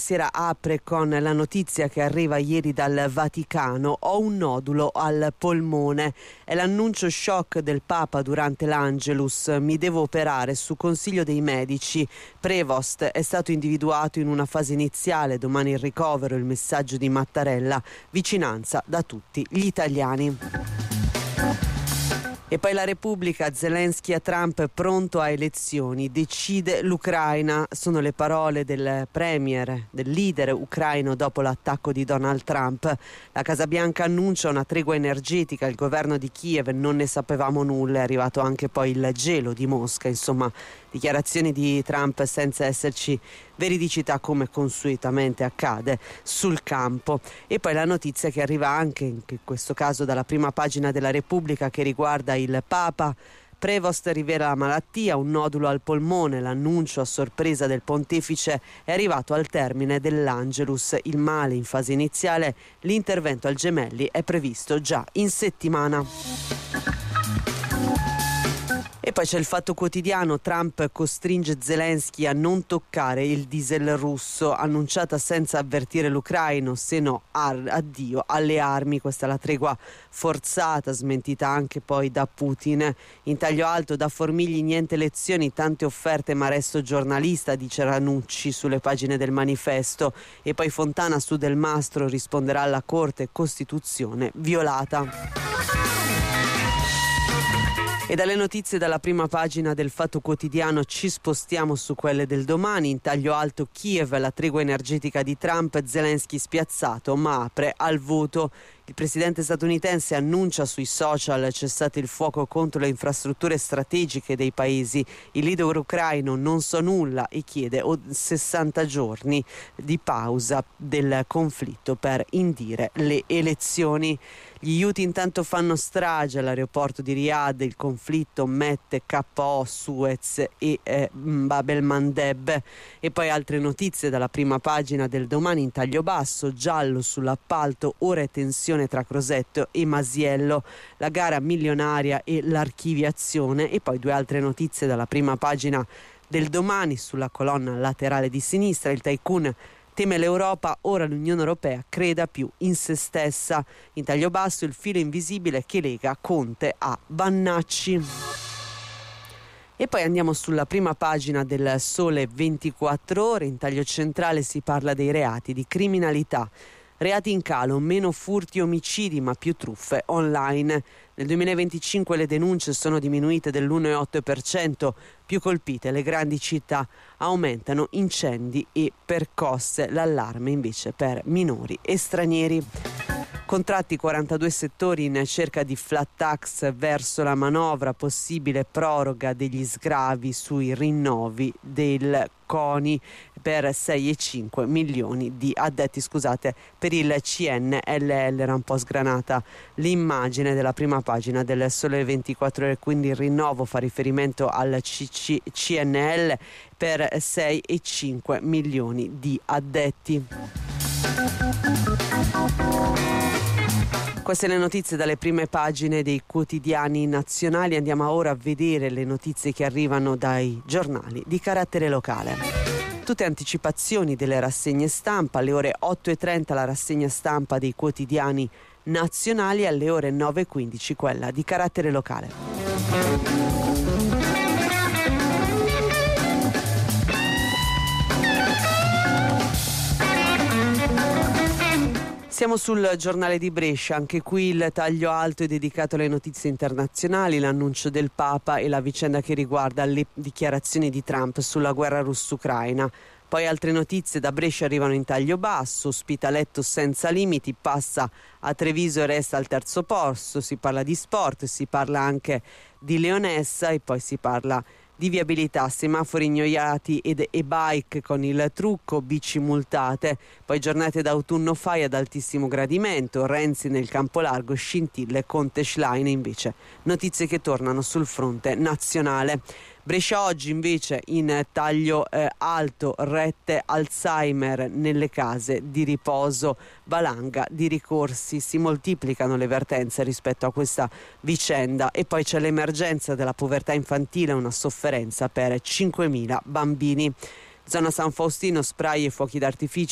Sera apre con la notizia che arriva ieri dal Vaticano: ho un nodulo al polmone. È l'annuncio shock del Papa durante l'Angelus. Mi devo operare su consiglio dei medici. Prevost è stato individuato in una fase iniziale, domani il ricovero. Il messaggio di Mattarella: vicinanza da tutti gli italiani. E poi la Repubblica, Zelensky a Trump, pronto a elezioni, decide l'Ucraina. Sono le parole del premier, del leader ucraino dopo l'attacco di Donald Trump. La Casa Bianca annuncia una tregua energetica, il governo di Kiev non ne sapevamo nulla, è arrivato anche poi il gelo di Mosca, insomma dichiarazioni di Trump senza esserci veridicità come consuetamente accade sul campo. E poi la notizia che arriva anche in questo caso dalla prima pagina della Repubblica che riguarda il Papa. Prevost rivela la malattia, un nodulo al polmone. L'annuncio a sorpresa del pontefice è arrivato al termine dell'Angelus. Il male in fase iniziale, l'intervento al Gemelli è previsto già in settimana. E poi c'è il Fatto Quotidiano: Trump costringe Zelensky a non toccare il diesel russo, annunciata senza avvertire l'ucraino, se no addio alle armi. Questa è la tregua forzata, smentita anche poi da Putin. In taglio alto: da Formigli niente lezioni, tante offerte ma resto giornalista, dice Ranucci sulle pagine del Manifesto. E poi Fontana su Del Mastro risponderà alla Corte: Costituzione violata. E dalle notizie dalla prima pagina del Fatto Quotidiano ci spostiamo su quelle del Domani. In taglio alto: Kiev, la tregua energetica di Trump, Zelensky spiazzato ma apre al voto. Il presidente statunitense annuncia sui social cessate il fuoco contro le infrastrutture strategiche dei paesi. Il leader ucraino non so nulla e chiede 60 giorni di pausa del conflitto per indire le elezioni. Gli Houthi intanto fanno strage all'aeroporto di Riyadh, il conflitto mette KO Suez e Bab el-Mandeb. E poi altre notizie dalla prima pagina del Domani in taglio basso: giallo sull'appalto, ora è tensione tra Crosetto e Masiello, la gara milionaria e l'archiviazione. E poi due altre notizie dalla prima pagina del Domani sulla colonna laterale di sinistra: il tycoon teme l'Europa, ora l'Unione Europea creda più in se stessa. In taglio basso: il filo invisibile che lega Conte a Vannacci. E poi andiamo sulla prima pagina del Sole 24 Ore. In taglio centrale si parla dei reati di criminalità. Reati in calo, meno furti e omicidi ma più truffe online. Nel 2025 le denunce sono diminuite dell'1,8%, più colpite le grandi città, aumentano incendi e percosse, l'allarme invece per minori e stranieri. Contratti 42 settori in cerca di flat tax verso la manovra, possibile proroga degli sgravi sui rinnovi del CONI per 6,5 milioni di addetti. Scusate, per il CNLL era un po' sgranata l'immagine della prima pagina del Sole 24 Ore, quindi il rinnovo fa riferimento al CNL per 6,5 milioni di addetti. Queste le notizie dalle prime pagine dei quotidiani nazionali. Andiamo ora a vedere le notizie che arrivano dai giornali di carattere locale. Tutte anticipazioni delle rassegne stampa. Alle ore 8:30 la rassegna stampa dei quotidiani nazionali, alle ore 9:15 quella di carattere locale. Siamo sul giornale di Brescia, anche qui il taglio alto è dedicato alle notizie internazionali, l'annuncio del Papa e la vicenda che riguarda le dichiarazioni di Trump sulla guerra russo-ucraina. Poi altre notizie da Brescia arrivano in taglio basso: Ospitaletto senza limiti, passa a Treviso e resta al terzo posto. Si parla di sport, si parla anche di Leonessa e poi si parla di viabilità, semafori ignorati ed e-bike con il trucco, bici multate. Poi giornate d'autunno fai ad altissimo gradimento, Renzi nel campo largo, scintille, Conte Schlein invece. Notizie che tornano sul fronte nazionale. Brescia Oggi invece in taglio alto: rette Alzheimer nelle case di riposo, valanga di ricorsi, si moltiplicano le vertenze rispetto a questa vicenda. E poi c'è l'emergenza della povertà infantile, una sofferenza per 5.000 bambini. Zona San Faustino, spray e fuochi d'artificio